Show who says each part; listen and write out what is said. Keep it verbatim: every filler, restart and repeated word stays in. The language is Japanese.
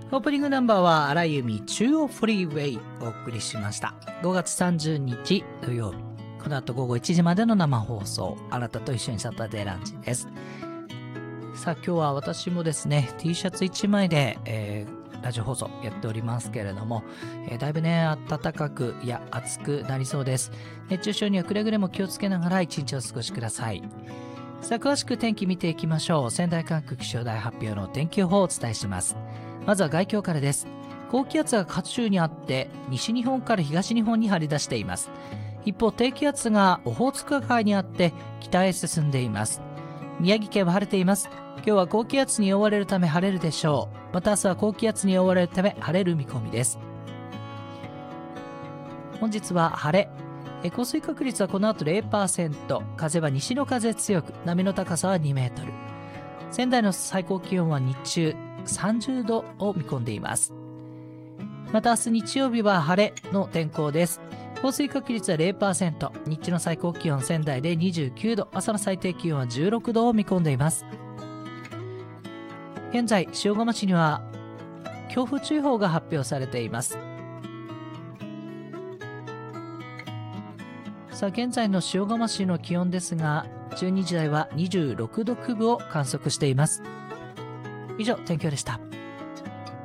Speaker 1: オープニングナンバーは荒井由実中央フリーウェイお送りしました。ごがつさんじゅうにち土曜日、この後午後いちじまでの生放送、あなたと一緒にサタデーランチです。さあ今日は私もですね T シャツいちまいで、えー、ラジオ放送やっておりますけれども、えー、だいぶね暖かくいや暑くなりそうです。熱中症にはくれぐれも気をつけながら一日をお過ごしください。さあ詳しく天気見ていきましょう。仙台管区気象台発表の天気予報をお伝えします。まずは外況からです。高気圧が渦中にあって西日本から東日本に張り出しています。一方低気圧がオホーツク海にあって北へ進んでいます。宮城県は晴れています。今日は高気圧に覆われるため晴れるでしょう。また明日は高気圧に覆われるため晴れる見込みです。本日は晴れ。え降水確率はこの後 ゼロパーセント、風は西の風強く、波の高さはにメートル。仙台の最高気温は日中さんじゅうどを見込んでいます。また明日日曜日は晴れの天候です。降水確率は ゼロパーセント、日中の最高気温仙台でにじゅうきゅうど、朝の最低気温はじゅうろくどを見込んでいます。現在塩釜市には強風注意報が発表されています。さあ現在の塩釜市の気温ですが、じゅうにじ台はにじゅうろくどくぶを観測しています。以上天気予報でした。